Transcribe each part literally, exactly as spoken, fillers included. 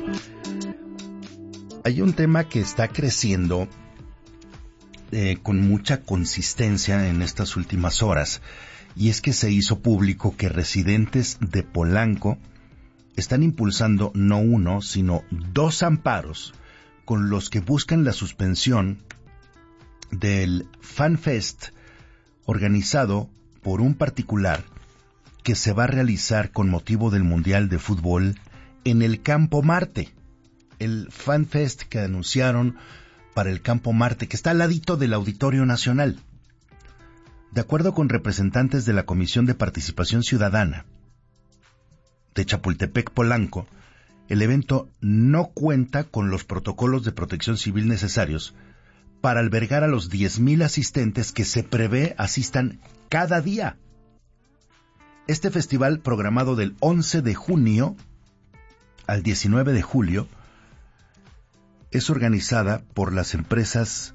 Hay un tema que está creciendo eh, con mucha consistencia en estas últimas horas, y es que se hizo público que residentes de Polanco están impulsando no uno, sino dos amparos con los que buscan la suspensión del FanFest organizado por un particular que se va a realizar con motivo del Mundial de Fútbol en el Campo Marte. El FanFest que anunciaron para el Campo Marte, que está al ladito del Auditorio Nacional. De acuerdo con representantes de la Comisión de Participación Ciudadana de Chapultepec, Polanco, el evento no cuenta con los protocolos de protección civil necesarios para albergar a los diez mil asistentes que se prevé asistan cada día. Este festival, programado del once de junio al diecinueve de julio, es organizada por las empresas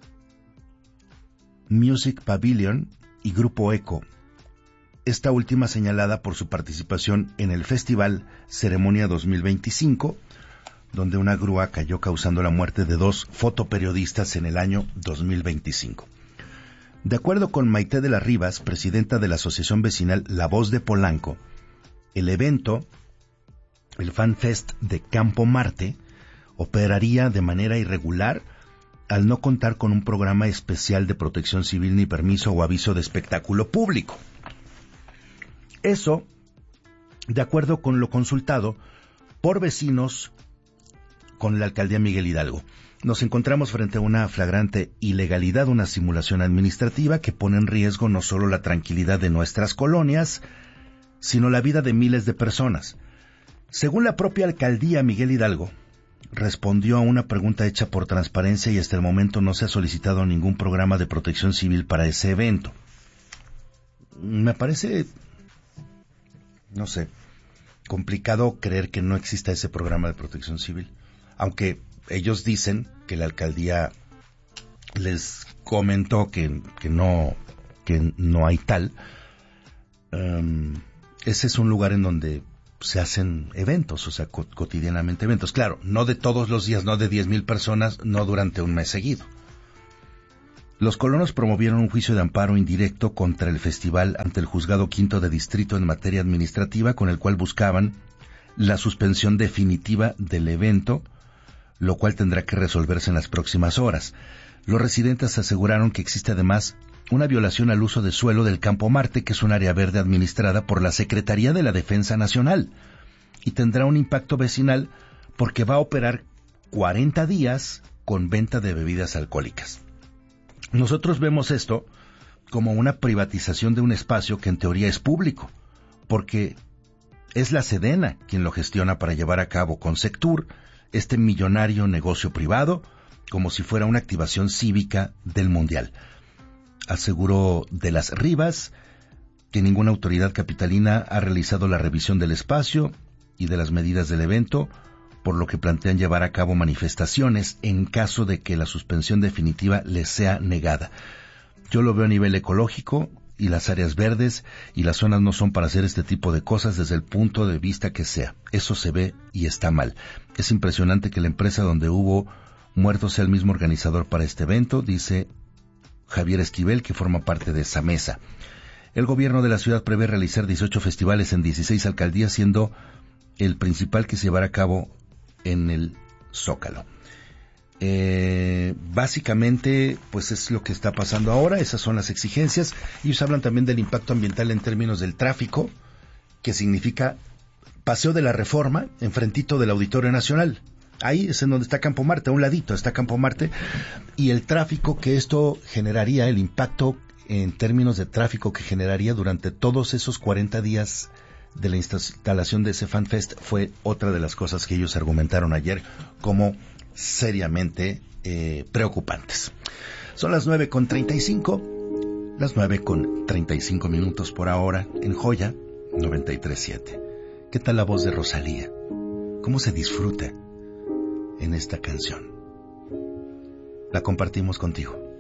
Music Pavilion y Grupo Eco, esta última señalada por su participación en el Festival Ceremonia dos mil veinticinco, donde una grúa cayó causando la muerte de dos fotoperiodistas en el año dos mil veinticinco. De acuerdo con Maite de las Rivas, presidenta de la Asociación Vecinal La Voz de Polanco, el evento, el FanFest de Campo Marte, operaría de manera irregular al no contar con un programa especial de protección civil ni permiso o aviso de espectáculo público. Eso, de acuerdo con lo consultado por vecinos con la alcaldía Miguel Hidalgo. Nos encontramos frente a una flagrante ilegalidad, una simulación administrativa que pone en riesgo no solo la tranquilidad de nuestras colonias, sino la vida de miles de personas. Según la propia alcaldía Miguel Hidalgo, respondió a una pregunta hecha por Transparencia y hasta el momento no se ha solicitado ningún programa de protección civil para ese evento. Me parece, no sé, complicado creer que no exista ese programa de protección civil, aunque ellos dicen que la alcaldía les comentó que, que no que no hay tal. Um, ese es un lugar en donde se hacen eventos, o sea, co- cotidianamente eventos. Claro, no de todos los días, no de diez mil personas, no durante un mes seguido. Los colonos promovieron un juicio de amparo indirecto contra el festival ante el Juzgado Quinto de Distrito en materia administrativa, con el cual buscaban la suspensión definitiva del evento, lo cual tendrá que resolverse en las próximas horas. Los residentes aseguraron que existe además una violación al uso de suelo del Campo Marte, que es un área verde administrada por la Secretaría de la Defensa Nacional, y tendrá un impacto vecinal porque va a operar cuarenta días con venta de bebidas alcohólicas. Nosotros vemos esto como una privatización de un espacio que en teoría es público, porque es la Sedena quien lo gestiona para llevar a cabo con Sectur este millonario negocio privado, como si fuera una activación cívica del Mundial. Aseguró de las Rivas que ninguna autoridad capitalina ha realizado la revisión del espacio y de las medidas del evento, por lo que plantean llevar a cabo manifestaciones en caso de que la suspensión definitiva les sea negada. Yo lo veo a nivel ecológico y las áreas verdes y las zonas no son para hacer este tipo de cosas desde el punto de vista que sea. Eso se ve y está mal. Es impresionante que la empresa donde hubo muertos sea el mismo organizador para este evento, dice Javier Esquivel, que forma parte de esa mesa. El gobierno de la ciudad prevé realizar dieciocho festivales en dieciséis alcaldías, siendo el principal que se llevará a cabo en el Zócalo. Eh, básicamente, pues es lo que está pasando ahora, esas son las exigencias. Ellos hablan también del impacto ambiental en términos del tráfico, que significa Paseo de la Reforma, enfrentito del Auditorio Nacional. Ahí es en donde está Campo Marte, a un ladito está Campo Marte, y el tráfico que esto generaría, el impacto en términos de tráfico que generaría durante todos esos cuarenta días de la instalación de ese FanFest fue otra de las cosas que ellos argumentaron ayer como seriamente eh, preocupantes. Son las nueve con treinta y cinco, las nueve con treinta y cinco minutos por ahora en Joya noventa y tres punto siete. ¿Qué tal la voz de Rosalía? ¿Cómo se disfruta en esta canción? La compartimos contigo.